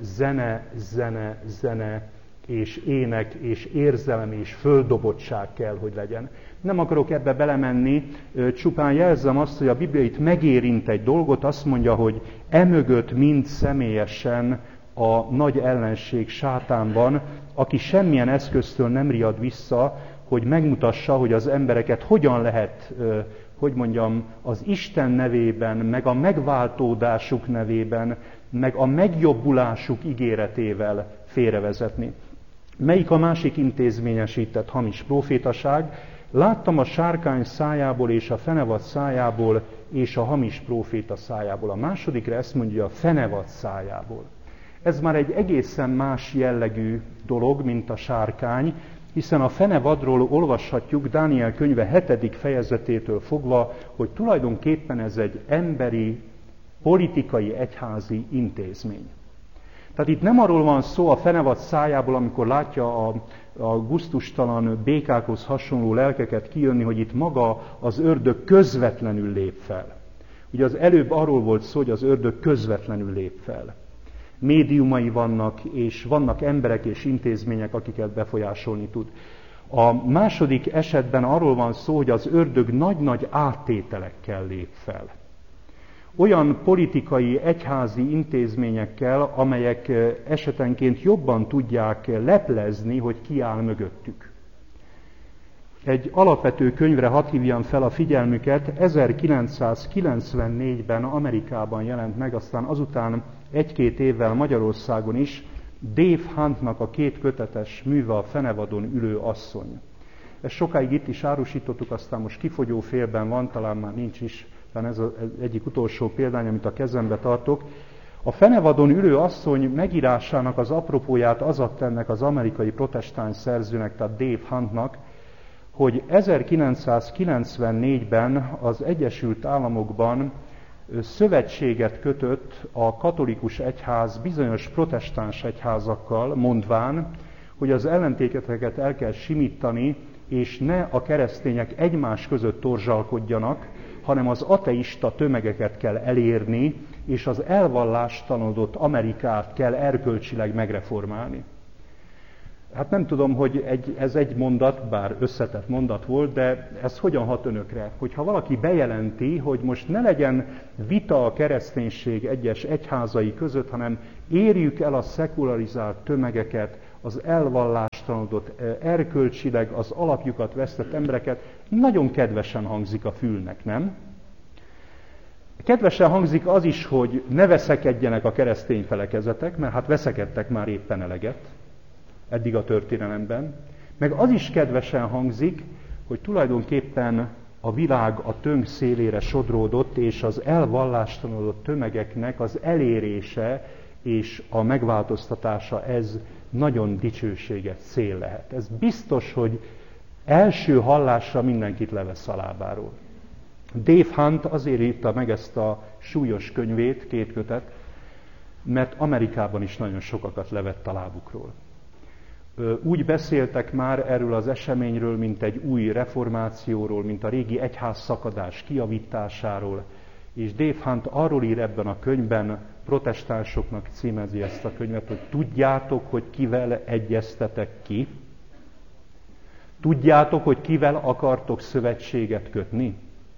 zene, és ének, és érzelem, és földobottság kell, hogy legyen. Nem akarok ebbe belemenni, csupán jelzem azt, hogy a Biblia itt megérint egy dolgot, azt mondja, hogy emögött mind személyesen a nagy ellenség sátán van, aki semmilyen eszköztől nem riad vissza, hogy megmutassa, hogy az embereket hogyan lehet, az Isten nevében, meg a megváltódásuk nevében, meg a megjobbulásuk ígéretével félrevezetni. Melyik a másik intézményesített hamis prófétaság? Láttam a sárkány szájából és a fenevad szájából és a hamis próféta szájából. A másodikra ezt mondja, a fenevad szájából. Ez már egy egészen más jellegű dolog, mint a sárkány, hiszen a fenevadról olvashatjuk Dániel könyve 7. fejezetétől fogva, hogy tulajdonképpen ez egy emberi, politikai, egyházi intézmény. Tehát itt nem arról van szó a fenevad szájából, amikor látja a gusztustalan békákhoz hasonló lelkeket kijönni, hogy itt maga az ördög közvetlenül lép fel. Ugye az előbb arról volt szó, hogy az ördög közvetlenül lép fel. Médiumai vannak, és vannak emberek és intézmények, akiket befolyásolni tud. A második esetben arról van szó, hogy az ördög nagy-nagy áttételekkel lép fel. Olyan politikai, egyházi intézményekkel, amelyek esetenként jobban tudják leplezni, hogy ki áll mögöttük. Egy alapvető könyvre hadd hívjam fel a figyelmüket, 1994-ben Amerikában jelent meg, aztán azután 1-2 évvel Magyarországon is Dave Huntnak a 2 kötetes műve, a Fenevadon ülő asszony. Ezt sokáig itt is árusítottuk, aztán most kifogyó félben van, talán már nincs is, talán ez az egyik utolsó példány, amit a kezembe tartok. A Fenevadon ülő asszony megírásának az apropóját az adta ennek az amerikai protestáns szerzőnek, tehát Dave Huntnak, hogy 1994-ben az Egyesült Államokban szövetséget kötött a katolikus egyház bizonyos protestáns egyházakkal, mondván, hogy az ellentéteket el kell simítani, és ne a keresztények egymás között torzsalkodjanak, hanem az ateista tömegeket kell elérni, és az elvallástalanodott Amerikát kell erkölcsileg megreformálni. Hát nem tudom, hogy ez egy mondat, bár összetett mondat volt, de ez hogyan hat önökre? Hogyha valaki bejelenti, hogy most ne legyen vita a kereszténység egyes egyházai között, hanem érjük el a szekularizált tömegeket, az elvallástalanodott, erkölcsileg az alapjukat vesztett embereket, nagyon kedvesen hangzik a fülnek, nem? Kedvesen hangzik az is, hogy ne veszekedjenek a keresztény felekezetek, mert hát veszekedtek már éppen eleget eddig a történelemben. Meg az is kedvesen hangzik, hogy tulajdonképpen a világ a tönk szélére sodródott, és az elvallástalanodott tömegeknek az elérése és a megváltoztatása, ez nagyon dicsőséges cél lehet. Ez biztos, hogy első hallásra mindenkit levesz a lábáról. Dave Hunt azért írta meg ezt a súlyos könyvét, 2 kötet, mert Amerikában is nagyon sokakat levett a lábukról. Úgy beszéltek már erről az eseményről, mint egy új reformációról, mint a régi egyház szakadás kijavításáról, és Dave Hunt arról ír ebben a könyvben, protestánsoknak címezi ezt a könyvet, hogy tudjátok, hogy kivel egyeztetek ki? Tudjátok, hogy kivel akartok szövetséget kötni?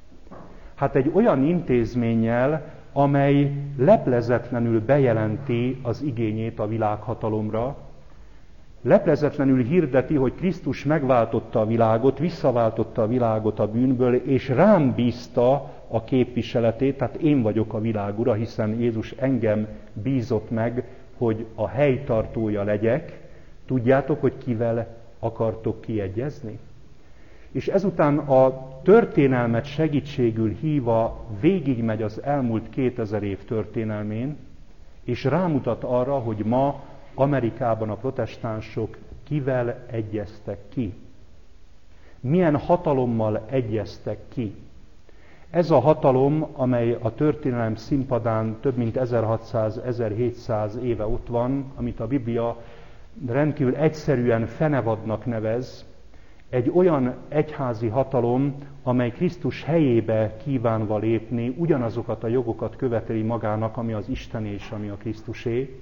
Hát egy olyan intézménnyel, amely leplezetlenül bejelenti az igényét a világhatalomra, leplezetlenül hirdeti, hogy Krisztus megváltotta a világot, visszaváltotta a világot a bűnből, és rám bízta a képviseletét, tehát én vagyok a világ ura, hiszen Jézus engem bízott meg, hogy a helytartója legyek. Tudjátok, hogy kivel akartok kiegyezni? És ezután a történelmet segítségül hívva végigmegy az elmúlt 2000 év történelmén, és rámutat arra, hogy ma Amerikában a protestánsok kivel egyeztek ki. Milyen hatalommal egyeztek ki. Ez a hatalom, amely a történelem színpadán több mint 1600-1700 éve ott van, amit a Biblia rendkívül egyszerűen fenevadnak nevez, egy olyan egyházi hatalom, amely Krisztus helyébe kívánva lépni, ugyanazokat a jogokat követeli magának, ami az Istené és ami a Krisztusé.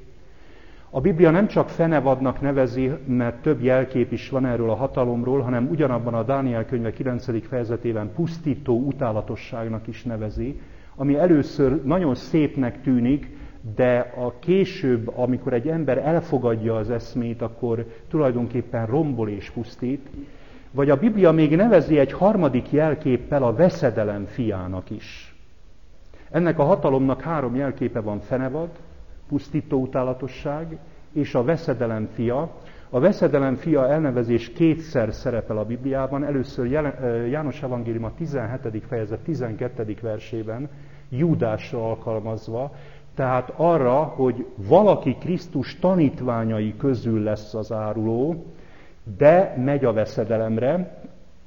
A Biblia nem csak fenevadnak nevezi, mert több jelkép is van erről a hatalomról, hanem ugyanabban a Dániel könyve 9. fejezetében pusztító utálatosságnak is nevezi, ami először nagyon szépnek tűnik, de a később, amikor egy ember elfogadja az eszmét, akkor tulajdonképpen rombol és pusztít. Vagy a Biblia még nevezi egy harmadik jelképpel a veszedelem fiának is. Ennek a hatalomnak 3 jelképe van: fenevad, pusztító utálatosság és a veszedelem fia. A veszedelem fia elnevezés 2-szer szerepel a Bibliában. Először János evangélium a 17. fejezet 12. versében, Júdásra alkalmazva, tehát arra, hogy valaki Krisztus tanítványai közül lesz az áruló, de megy a veszedelemre.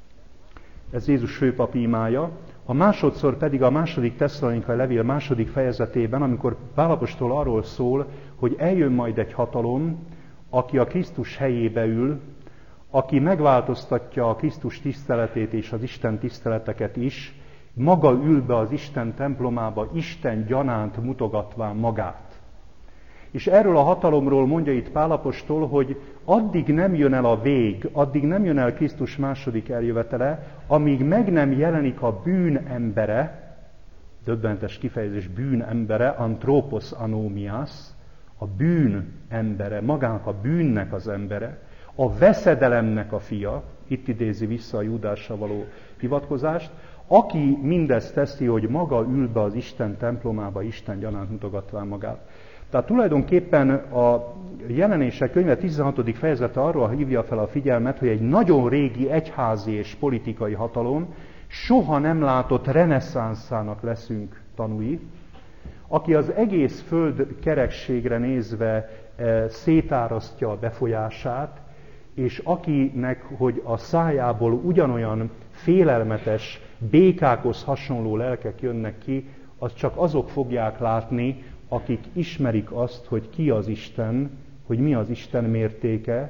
Ez Jézus főpap imája. A másodszor pedig a 2. Tesszalonikai levél 2. fejezetében, amikor Pál apostol arról szól, hogy eljön majd egy hatalom, aki a Krisztus helyébe ül, aki megváltoztatja a Krisztus tiszteletét és az Isten tiszteleteket is, maga ül be az Isten templomába, Isten gyanánt mutogatván magát. És erről a hatalomról mondja itt Pál apostol, hogy addig nem jön el a vég, addig nem jön el Krisztus második eljövetele, amíg meg nem jelenik a bűnembere, döbbenetes kifejezés, bűnembere, anthropos anomias, a bűn embere, magának a bűnnek az embere, a veszedelemnek a fia, itt idézi vissza a Júdásra való hivatkozást, aki mindezt teszi, hogy maga ül be az Isten templomába, Isten gyanánt mutogatván magát. Tehát tulajdonképpen a Jelenések könyve 16. fejezete arról hívja fel a figyelmet, hogy egy nagyon régi egyházi és politikai hatalom soha nem látott reneszánszának leszünk tanúi, aki az egész föld kerekségre nézve szétárasztja a befolyását, és akinek, hogy a szájából ugyanolyan félelmetes, békákhoz hasonló lelkek jönnek ki, azt csak azok fogják látni, akik ismerik azt, hogy ki az Isten, hogy mi az Isten mértéke,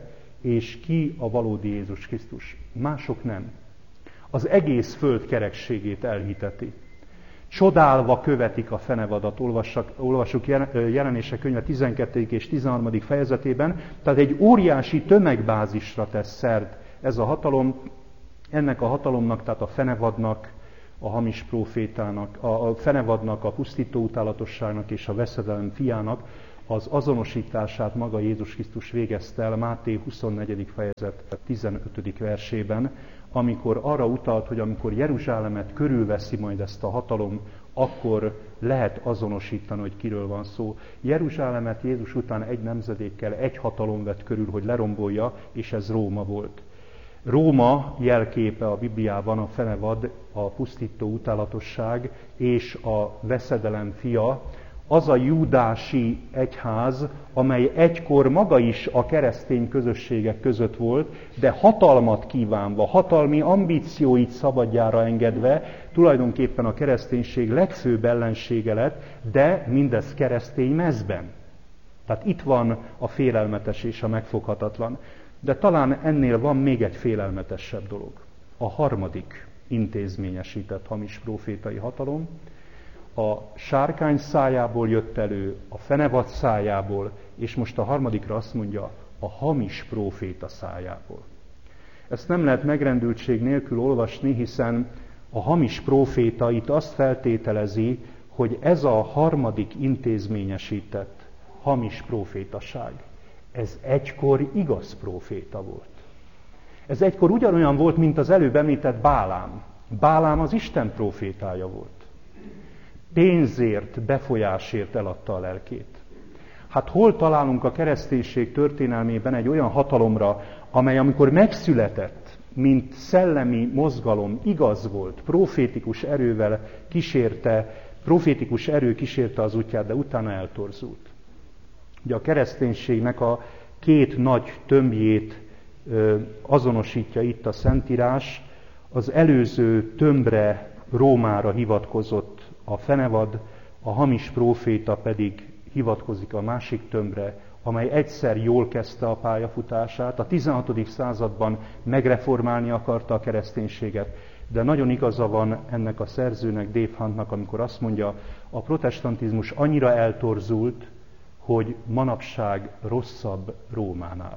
és ki a valódi Jézus Krisztus. Mások nem. Az egész föld kerekségét elhiteti. Csodálva követik a fenevadat, olvassuk Jelenések könyve 12. és 13. fejezetében, tehát egy óriási tömegbázisra tesz szert ez a hatalom, ennek a hatalomnak, tehát a fenevadnak, a hamis prófétának, a fenevadnak, a pusztító utálatosságnak és a veszedelem fiának az azonosítását maga Jézus Krisztus végezte el Máté 24. fejezet 15. versében, amikor arra utalt, hogy amikor Jeruzsálemet körülveszi majd ezt a hatalom, akkor lehet azonosítani, hogy kiről van szó. Jeruzsálemet Jézus után egy nemzedékkel egy hatalom vett körül, hogy lerombolja, és ez Róma volt. Róma jelképe a Bibliában a fenevad, a pusztító utálatosság és a veszedelem fia, az a judási egyház, amely egykor maga is a keresztény közösségek között volt, de hatalmat kívánva, hatalmi ambícióit szabadjára engedve, tulajdonképpen a kereszténység legfőbb ellensége lett, de mindez keresztény mezben. Tehát itt van a félelmetes és a megfoghatatlan. De talán ennél van még egy félelmetesebb dolog. A harmadik intézményesített hamis prófétai hatalom, a sárkány szájából jött elő, a fenevad szájából, és most a harmadikra azt mondja, a hamis próféta szájából. Ezt nem lehet megrendültség nélkül olvasni, hiszen a hamis próféta itt azt feltételezi, hogy ez a harmadik intézményesített hamis prófétaság, ez egykor igaz próféta volt. Ez egykor ugyanolyan volt, mint az előbb említett Bálám. Bálám az Isten prófétája volt. Pénzért, befolyásért eladta a lelkét. Hát hol találunk a kereszténység történelmében egy olyan hatalomra, amely amikor megszületett, mint szellemi mozgalom, igaz volt, profétikus erővel kísérte, profétikus erő kísérte az útját, de utána eltorzult. Ugye a kereszténységnek a két nagy tömbjét azonosítja itt a Szentírás, az előző tömbre, Rómára hivatkozott a fenevad, a hamis próféta pedig hivatkozik a másik tömbre, amely egyszer jól kezdte a pályafutását, a 16. században megreformálni akarta a kereszténységet, de nagyon igaza van ennek a szerzőnek, Dave Huntnak, amikor azt mondja, a protestantizmus annyira eltorzult, hogy manapság rosszabb Rómánál.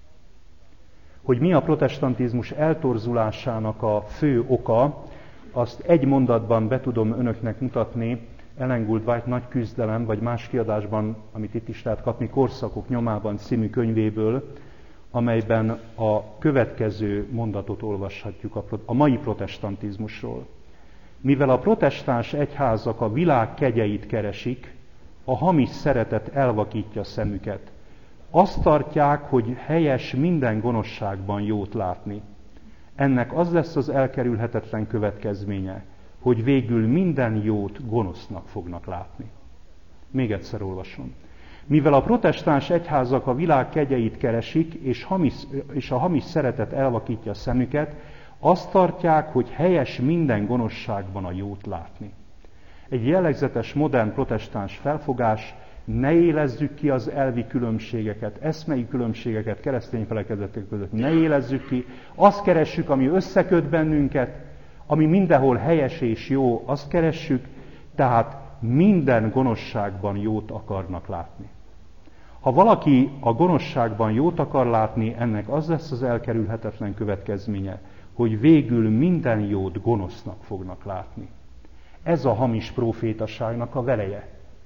Hogy mi a protestantizmus eltorzulásának a fő oka, azt egy mondatban be tudom önöknek mutatni, Ellen Gould White Nagy küzdelem, vagy más kiadásban, amit itt is lehet kapni, Korszakok nyomában című könyvéből, amelyben a következő mondatot olvashatjuk a mai protestantizmusról. Mivel a protestáns egyházak a világ kegyeit keresik, a hamis szeretet elvakítja szemüket. Azt tartják, hogy helyes minden gonoszságban jót látni. Ennek az lesz az elkerülhetetlen következménye, hogy végül minden jót gonosznak fognak látni. Még egyszer olvasom. Mivel a protestáns egyházak a világ kegyeit keresik, és a hamis szeretet elvakítja szemüket, azt tartják, hogy helyes minden gonoszságban a jót látni. Egy jellegzetes modern protestáns felfogás, ne élezzük ki az elvi különbségeket, eszmei különbségeket keresztény felekezetek között, ne élezzük ki, azt keressük, ami összeköt bennünket, ami mindenhol helyes és jó, azt keressük, tehát minden gonoszságban jót akarnak látni. Ha valaki a gonoszságban jót akar látni, ennek az lesz az elkerülhetetlen következménye, hogy végül minden jót gonosznak fognak látni. Ez a hamis prófétaságnak a veleje.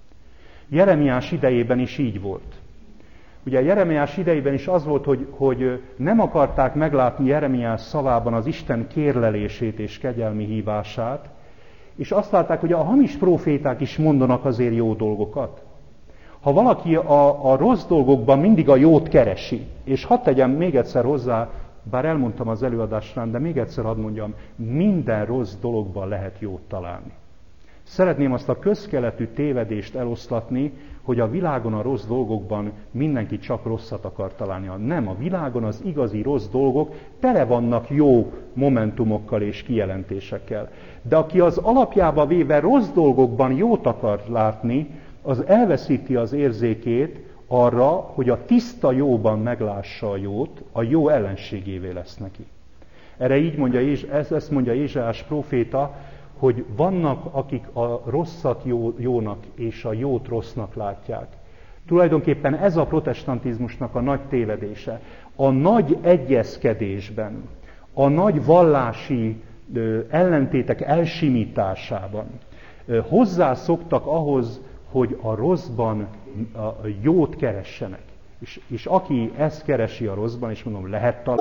Jeremiás idejében is így volt. Ugye Jeremiás idejében is az volt, hogy nem akarták meglátni Jeremiás szavában az Isten kérlelését és kegyelmi hívását, és azt látták, hogy a hamis próféták is mondanak azért jó dolgokat. Ha valaki a rossz dolgokban mindig a jót keresi, és hadd tegyem még egyszer hozzá, bár elmondtam az előadásnál, de még egyszer hadd mondjam, minden rossz dologban lehet jót találni. Szeretném azt a közkeletű tévedést eloszlatni, hogy a világon a rossz dolgokban mindenki csak rosszat akar találni. Nem, a világon az igazi rossz dolgok tele vannak jó momentumokkal és kijelentésekkel. De aki az alapjába véve rossz dolgokban jót akar látni, az elveszíti az érzékét arra, hogy a tiszta jóban meglássa a jót, a jó ellenségévé lesz neki. Erre így mondja, ezt mondja Ézsaiás próféta, hogy vannak, akik a rosszat jónak és a jót rossznak látják. Tulajdonképpen ez a protestantizmusnak a nagy tévedése. A nagy egyezkedésben, a nagy vallási ellentétek elsimításában hozzászoktak ahhoz, hogy a rosszban a jót keressenek. És aki ezt keresi a rosszban, és mondom, lehet találni,